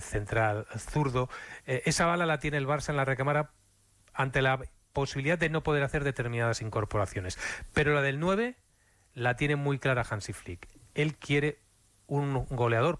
central zurdo. Esa bala la tiene el Barça en la recámara ante la posibilidad de no poder hacer determinadas incorporaciones. Pero la del 9 la tiene muy clara Hansi Flick. Él quiere un goleador